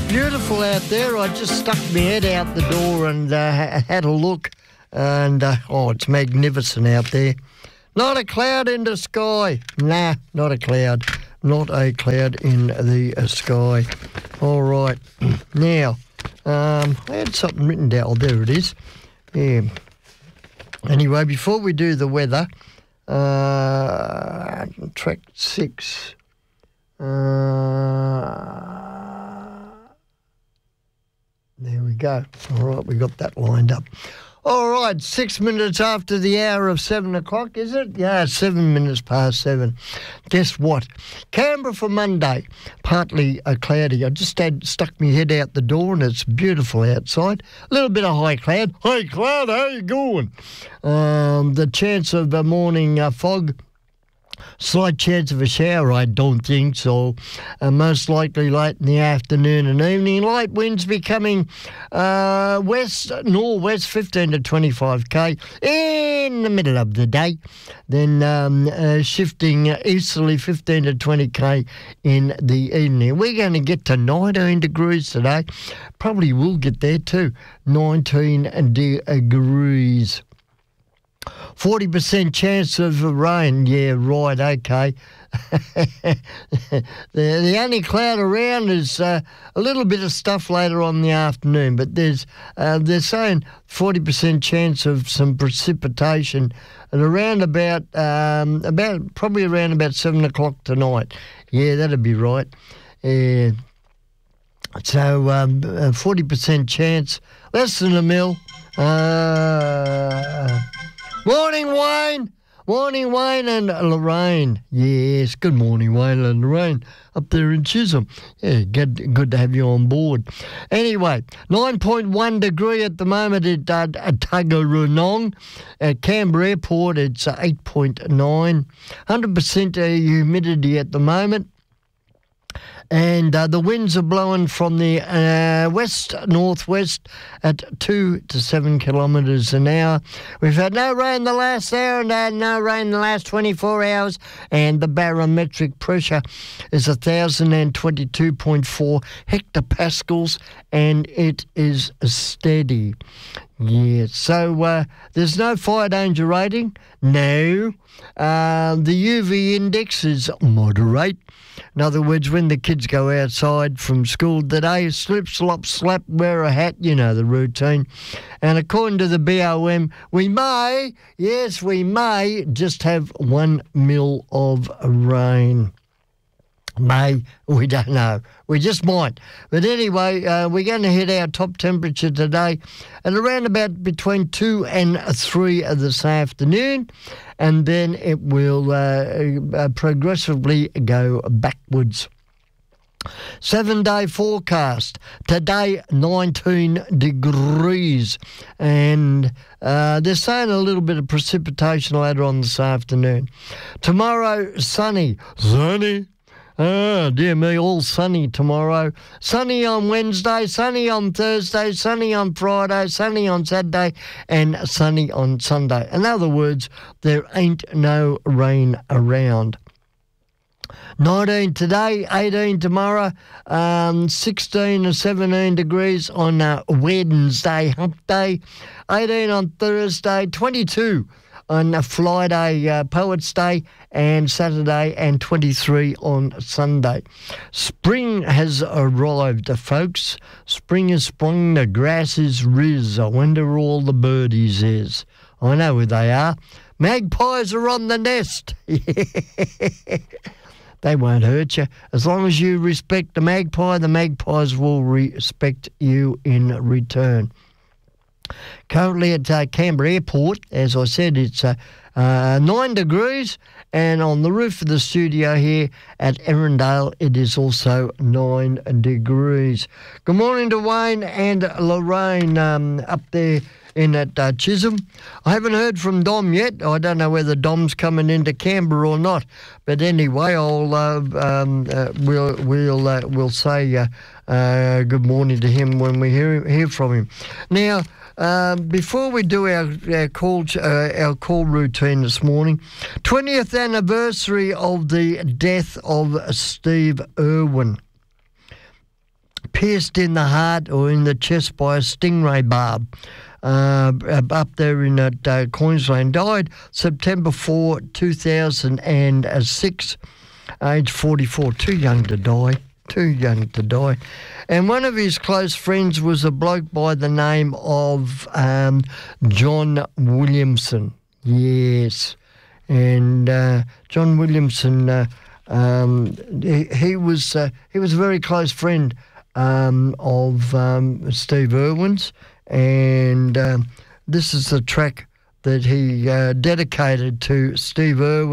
Beautiful out there. I just stuck my head out the door and had a look, and it's magnificent out there. Not a cloud in the sky. Nah, not a cloud. Not a cloud in the sky. All right. Now, I had something written down. Oh, there it is. Yeah. Anyway, before we do the weather, track 6. There we go. All right, we got that lined up. All right, 6 minutes after the hour of 7 o'clock, is it? Yeah, 7 minutes past 7. Guess what? Canberra for Monday, partly cloudy. I just stuck my head out the door and it's beautiful outside. A little bit of high cloud. Hey, cloud, how you going? The chance of a morning fog. Slight chance of a shower, I don't think so. Most likely late in the afternoon and evening. Light winds becoming northwest 15 to 25 k in the middle of the day. Then shifting easterly 15 to 20 k in the evening. We're going to get to 19 degrees today. Probably will get there too. 19 degrees. 40% chance of rain. Yeah, right, okay. the only cloud around is a little bit of stuff later on in the afternoon, but they're saying 40% chance of some precipitation at around about probably around about 7 o'clock tonight. Yeah, that'd be right. So 40% chance, less than a mil. Morning, Wayne. Morning, Wayne and Lorraine. Yes, good morning, Wayne and Lorraine up there in Chisholm. Yeah, good to have you on board. Anyway, 9.1 degree at the moment at Tuggeranong. At Canberra Airport, it's 8.9. 100% humidity at the moment. And the winds are blowing from the west-northwest at 2 to 7 kilometres an hour. We've had no rain the last hour and no rain the last 24 hours. And the barometric pressure is 1,022.4 hectopascals, and it is steady. Yeah, so there's no fire danger rating. No. The UV index is moderate. In other words, when the kids go outside from school today, slip, slop, slap, wear a hat, you know the routine. And according to the BOM, we may just have 1 mil of rain. May, we don't know. We just might. But anyway, we're going to hit our top temperature today at around about between 2 and 3 this afternoon, and then it will progressively go backwards. 7-day forecast. Today, 19 degrees. And they're saying a little bit of precipitation later on this afternoon. Tomorrow, sunny. Sunny. Oh, dear me, all sunny tomorrow. Sunny on Wednesday, sunny on Thursday, sunny on Friday, sunny on Saturday, and sunny on Sunday. In other words, there ain't no rain around. 19 today, 18 tomorrow, 16 or 17 degrees on Wednesday, hump day, 18 on Thursday, 22 on Friday, Poets' Day, and Saturday, and 23 on Sunday. Spring has arrived, folks. Spring has sprung, the grass is riz. I wonder where all the birdies is. I know where they are. Magpies are on the nest. They won't hurt you. As long as you respect the magpies will respect you in return. Currently at Canberra Airport, as I said, it's 9 degrees, and on the roof of the studio here at Erindale, it is also 9 degrees. Good morning to Wayne and Lorraine up there in at Chisholm. I haven't heard from Dom yet. I don't know whether Dom's coming into Canberra or not, but anyway, we'll say good morning to him when we hear from him. Now, before we do our call routine this morning, 20th anniversary of the death of Steve Irwin. pierced in the heart or in the chest by a stingray barb. Up there in Queensland. Died September 4, 2006, age 44. Too young to die. And one of his close friends was a bloke by the name of John Williamson. Yes. And John Williamson, he was a very close friend of Steve Irwin's. And this is the track that he dedicated to Steve Irwin.